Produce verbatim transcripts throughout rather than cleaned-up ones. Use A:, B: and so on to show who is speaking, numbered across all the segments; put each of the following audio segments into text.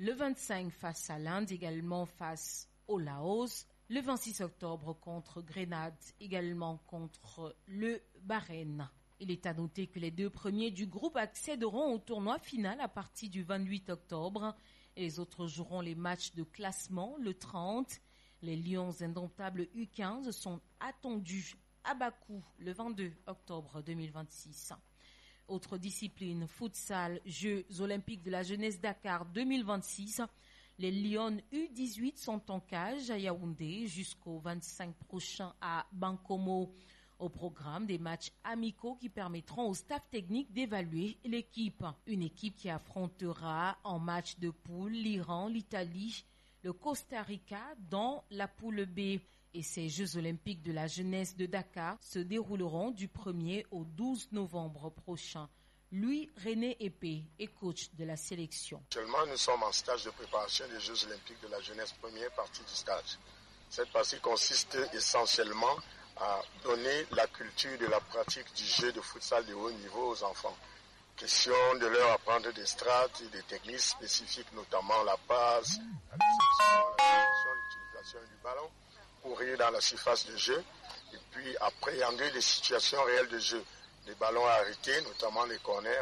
A: Le vingt-cinq face à l'Inde, également face au Laos. Le vingt-six octobre contre Grenade, également contre le Bahreïn. Il est à noter que les deux premiers du groupe accéderont au tournoi final à partir du vingt-huit octobre. Et les autres joueront les matchs de classement le trente. Les Lions indomptables U quinze sont attendus à Bakou le vingt-deux octobre deux mille vingt-six. Autre discipline, futsal, Jeux olympiques de la jeunesse Dakar deux mille vingt-six. Les Lions U dix-huit sont en cage à Yaoundé jusqu'au vingt-cinq prochain à Bankomo. Au programme, des matchs amicaux qui permettront au staff technique d'évaluer l'équipe. Une équipe qui affrontera en match de poule l'Iran, l'Italie, le Costa Rica dans la poule B. Et ces Jeux olympiques de la jeunesse de Dakar se dérouleront du premier au douze novembre prochain. Louis René Épée est coach de la sélection.
B: Actuellement, nous sommes en stage de préparation des Jeux olympiques de la jeunesse, première partie du stage. Cette partie consiste essentiellement à donner la culture de la pratique du jeu de futsal de haut niveau aux enfants. Question de leur apprendre des strates et des techniques spécifiques, notamment la passe, la réception, la position, l'utilisation du ballon, courir dans la surface de jeu et puis appréhender les situations réelles de jeu. Les ballons arrêtés, notamment les corners,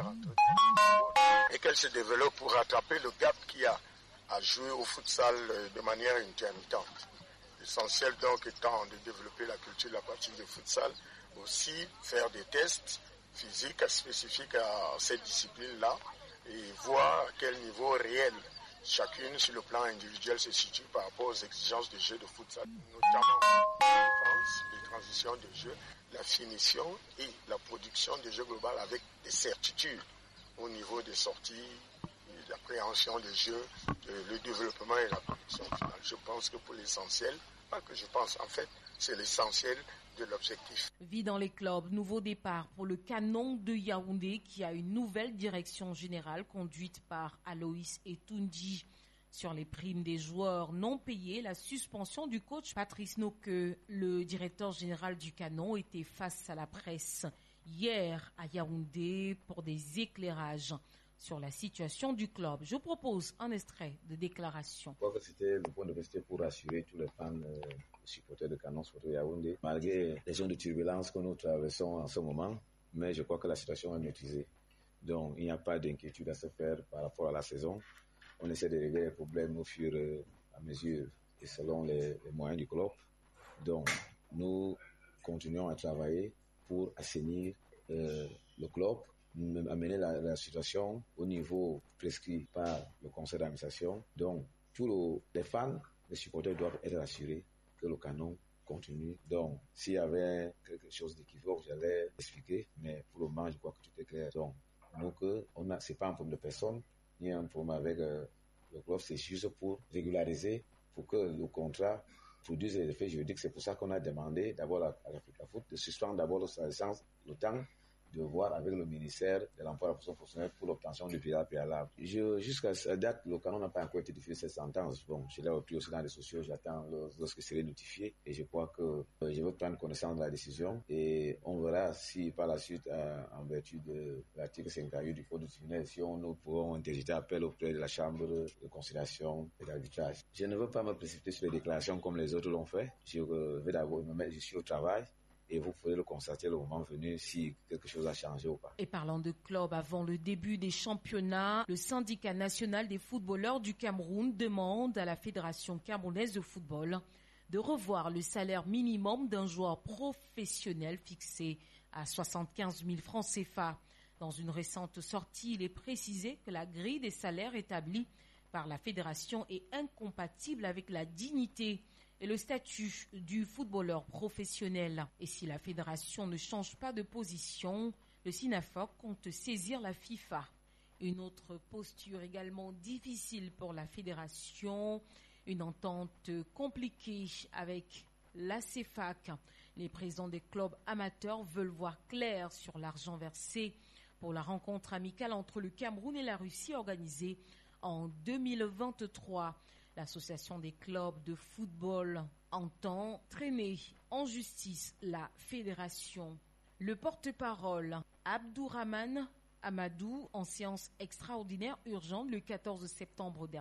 B: et qu'elles se développent pour rattraper le gap qu'il y a à jouer au futsal de manière intermittente. L'essentiel donc étant de développer la culture de la pratique de futsal, aussi faire des tests physiques spécifiques à cette discipline-là et voir à quel niveau réel chacune sur le plan individuel se situe par rapport aux exigences de jeu de futsal, notamment la défense, les transitions de jeu, la finition et la production de jeu global avec des certitudes au niveau des sorties, l'appréhension des jeux, le développement et la production finale. Je pense que pour l'essentiel, pas que je pense, en fait, c'est l'essentiel de l'objectif.
A: Vie dans les clubs, nouveau départ pour le Canon de Yaoundé qui a une nouvelle direction générale conduite par Aloïs Etoundi. Sur les primes des joueurs non payés, la suspension du coach Patrice Noque, le directeur général du Canon, était face à la presse hier à Yaoundé pour des éclairages sur la situation du club. Je propose un extrait de déclaration.
C: Je crois que c'était le point de vue pour rassurer tous les fans, euh, les supporters de Canon Sportif Yaoundé, malgré les zones de turbulence que nous traversons en ce moment, mais je crois que la situation est maîtrisée. Donc, il n'y a pas d'inquiétude à se faire par rapport à la saison. On essaie de régler les problèmes au fur et à mesure et selon les, les moyens du club. Donc, nous continuons à travailler pour assainir euh, le club, amener la, la situation au niveau prescrit par le conseil d'administration. Donc, tous le, les fans, les supporters doivent être assurés que le Canon continue. Donc, s'il y avait quelque chose d'équivoque, j'allais expliquer, mais pour le moment, je crois que tout est clair. Donc, donc on a, c'est pas un problème de personne, ni un problème avec euh, le club, c'est juste pour régulariser, pour que le contrat produise les effets juridiques. C'est pour ça qu'on a demandé d'abord à, à l'Africa Foot de suspendre d'abord sa licence le temps de voir avec le ministère de l'emploi et de la fonction professionnelle pour l'obtention du visa préalable. Je, jusqu'à cette date, le canon n'a pas encore été diffusé cette sentence. Bon, je l'ai repris aussi dans les sociaux, j'attends lorsque c'est notifié et je crois que euh, je vais prendre connaissance de la décision et on verra si par la suite, euh, en vertu de l'article cinquante-huit du Code disciplinaire, si on nous pourrons interjeter appel auprès de la Chambre de conciliation et d'arbitrage. Je ne veux pas me précipiter sur les déclarations comme les autres l'ont fait. Je euh, vais d'abord me mettre, je suis au travail. Et vous pourrez le constater le moment venu si quelque chose a changé ou pas.
A: Et parlant de club, avant le début des championnats, le syndicat national des footballeurs du Cameroun demande à la Fédération camerounaise de football de revoir le salaire minimum d'un joueur professionnel fixé à soixante-quinze mille francs C F A. Dans une récente sortie, il est précisé que la grille des salaires établie par la Fédération est incompatible avec la dignité et le statut du footballeur professionnel. Et si la fédération ne change pas de position, le SINAFOC compte saisir la FIFA. Une autre posture également difficile pour la fédération, une entente compliquée avec la C F A C. Les présidents des clubs amateurs veulent voir clair sur l'argent versé pour la rencontre amicale entre le Cameroun et la Russie organisée en deux mille vingt-trois. L'association des clubs de football entend traîner en justice la fédération. Le porte-parole Abdourahmane Amadou, en séance extraordinaire urgente le quatorze septembre dernier,